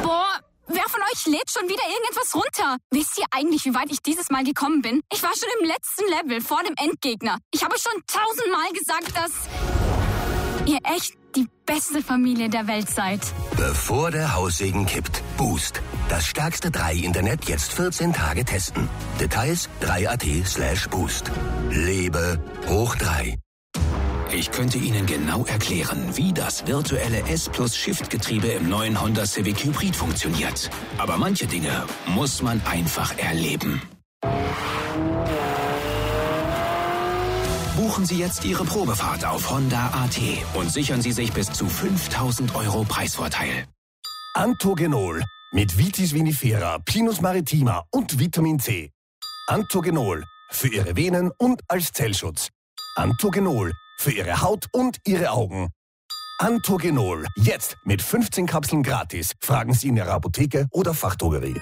Boah, wer von euch lädt schon wieder irgendetwas runter? Wisst ihr eigentlich, wie weit ich dieses Mal gekommen bin? Ich war schon im letzten Level, vor dem Endgegner. Ich habe schon 1000-mal gesagt, dass ihr echt die beste Familie der Welt seid. Bevor der Haussegen kippt, Boost. Das stärkste 3-Internet jetzt 14 Tage testen. Details 3.at/boost. Lebe hoch 3. Ich könnte Ihnen genau erklären, wie das virtuelle S+-Shift-Getriebe im neuen Honda Civic Hybrid funktioniert. Aber manche Dinge muss man einfach erleben. Buchen Sie jetzt Ihre Probefahrt auf Honda.at und sichern Sie sich bis zu 5.000 € Preisvorteil. Antogenol mit Vitis vinifera, Pinus maritima und Vitamin C. Antogenol für Ihre Venen und als Zellschutz. Antogenol für Ihre Haut und Ihre Augen. Antogenol jetzt mit 15 Kapseln gratis. Fragen Sie in Ihrer Apotheke oder Fachdrogerie.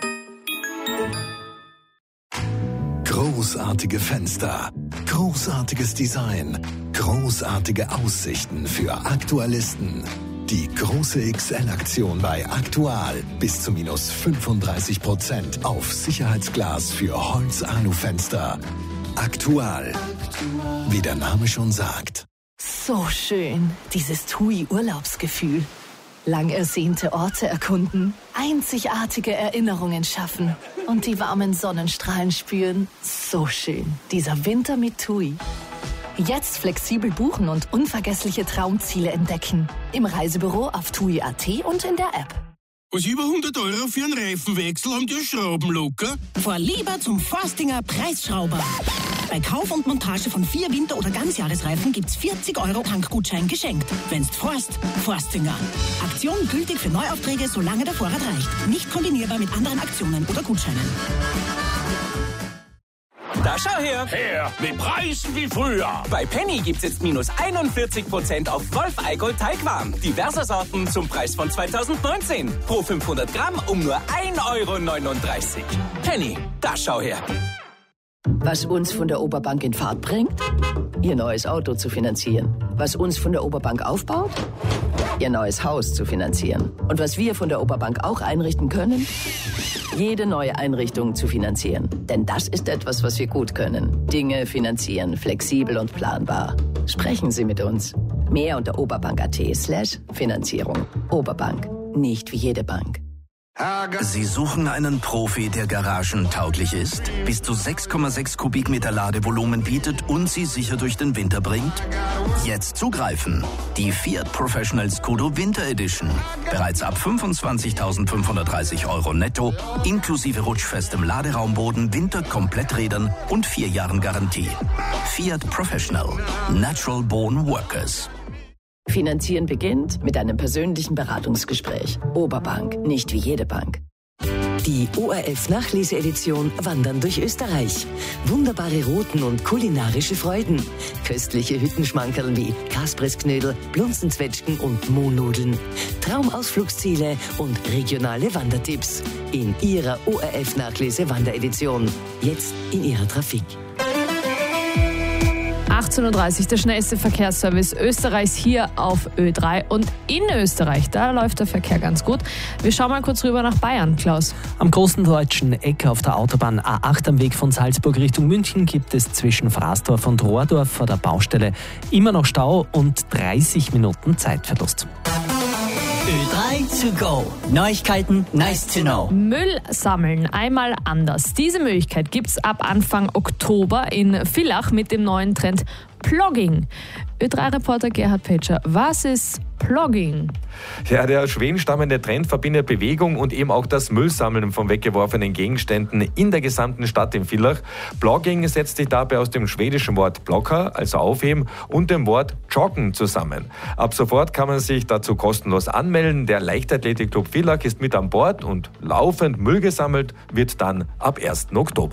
Großartige Fenster, großartiges Design, großartige Aussichten für Aktualisten. Die große XL-Aktion bei Aktual. Bis zu minus 35% auf Sicherheitsglas für Holz-Alu-Fenster. Aktual. Wie der Name schon sagt. So schön, dieses TUI-Urlaubsgefühl. Lang ersehnte Orte erkunden, einzigartige Erinnerungen schaffen und die warmen Sonnenstrahlen spüren. So schön, dieser Winter mit TUI. Jetzt flexibel buchen und unvergessliche Traumziele entdecken. Im Reisebüro auf TUI.at und in der App. Was über 100 € für einen Reifenwechsel haben die Schrauben locker? Fahr lieber zum Forstinger Preisschrauber. Bei Kauf und Montage von 4 Winter- oder Ganzjahresreifen gibt's 40 € Tankgutschein geschenkt. Wenn's Forstinger. Aktion gültig für Neuaufträge, solange der Vorrat reicht. Nicht kombinierbar mit anderen Aktionen oder Gutscheinen. Da schau her! Her, mit Preisen wie früher. Bei Penny gibt's jetzt minus 41% auf Wolf Eigold Teigwaren. Diverse Sorten zum Preis von 2019. Pro 500 Gramm um nur 1,39 €. Penny, da schau her! Was uns von der Oberbank in Fahrt bringt? Ihr neues Auto zu finanzieren. Was uns von der Oberbank aufbaut? Ihr neues Haus zu finanzieren. Und was wir von der Oberbank auch einrichten können? Jede neue Einrichtung zu finanzieren. Denn das ist etwas, was wir gut können. Dinge finanzieren, flexibel und planbar. Sprechen Sie mit uns. Mehr unter oberbank.at/Finanzierung. Oberbank. Nicht wie jede Bank. Sie suchen einen Profi, der garagentauglich ist, bis zu 6,6 Kubikmeter Ladevolumen bietet und Sie sicher durch den Winter bringt? Jetzt zugreifen! Die Fiat Professional Scudo Winter Edition. Bereits ab 25.530 € netto, inklusive rutschfestem Laderaumboden, Winterkompletträdern und 4 Jahren Garantie. Fiat Professional. Natural Born Workers. Finanzieren beginnt mit einem persönlichen Beratungsgespräch. Oberbank, nicht wie jede Bank. Die ORF-Nachleseedition Wandern durch Österreich. Wunderbare Routen und kulinarische Freuden. Köstliche Hüttenschmankerl wie Kaspressknödel, Blunzenzwetschgen und Mohnnudeln. Traumausflugsziele und regionale Wandertipps. In Ihrer ORF-Nachlese-Wanderedition. Jetzt in Ihrer Trafik. 18:30 Uhr, der schnellste Verkehrsservice Österreichs hier auf Ö3 und in Österreich. Da läuft der Verkehr ganz gut. Wir schauen mal kurz rüber nach Bayern, Klaus. Am großen deutschen Eck auf der Autobahn A8 am Weg von Salzburg Richtung München gibt es zwischen Fraßdorf und Rohrdorf vor der Baustelle immer noch Stau und 30 Minuten Zeitverlust. Ö3 to go. Neuigkeiten, nice to know. Müll sammeln, einmal anders. Diese Möglichkeit gibt's ab Anfang Oktober in Villach mit dem neuen Trend Plogging. Ö3-Reporter Gerhard Petscher, was ist Plogging? Ja, der schwedenstammende Trend verbindet Bewegung und eben auch das Müllsammeln von weggeworfenen Gegenständen in der gesamten Stadt in Villach. Plogging setzt sich dabei aus dem schwedischen Wort Plocker, also aufheben, und dem Wort Joggen zusammen. Ab sofort kann man sich dazu kostenlos anmelden. Der Leichtathletikclub Villach ist mit an Bord und laufend Müll gesammelt wird dann ab 1. Oktober.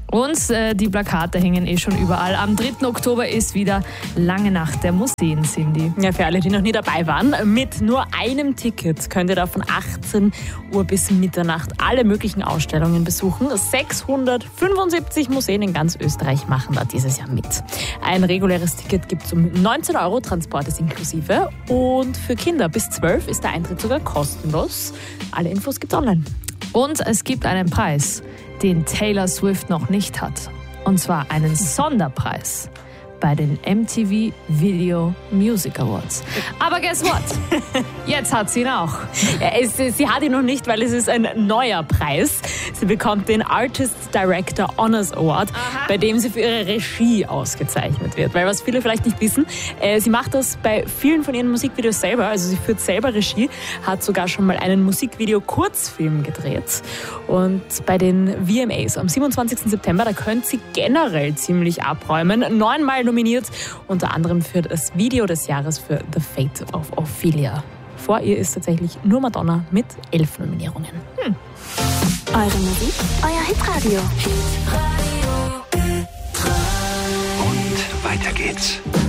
Und die Plakate hängen schon überall. Am 3. Oktober ist wieder Lange Nacht der Museen, Cindy. Ja, für alle, die noch nie dabei waren, mit nur einem Ticket könnt ihr da von 18 Uhr bis Mitternacht alle möglichen Ausstellungen besuchen. 675 Museen in ganz Österreich machen da dieses Jahr mit. Ein reguläres Ticket gibt es um 19 €, Transport ist inklusive. Und für Kinder bis 12 ist der Eintritt sogar kostenlos. Alle Infos gibt's online. Und es gibt einen Preis, den Taylor Swift noch nicht hat. Und zwar einen Sonderpreis bei den MTV Video Music Awards. Aber guess what? Jetzt hat sie ihn auch. Ja, sie hat ihn noch nicht, weil es ist ein neuer Preis. Sie bekommt den Artist Director Honors Award, bei dem sie für ihre Regie ausgezeichnet wird. Weil was viele vielleicht nicht wissen, sie macht das bei vielen von ihren Musikvideos selber. Also sie führt selber Regie, hat sogar schon mal einen Musikvideo-Kurzfilm gedreht. Und bei den VMAs am 27. September, da könnte sie generell ziemlich abräumen. 9-mal nominiert, unter anderem für das Video des Jahres für The Fate of Ophelia. Vor ihr ist tatsächlich nur Madonna mit 11 Nominierungen. Eure Musik, euer Hitradio. Und weiter geht's.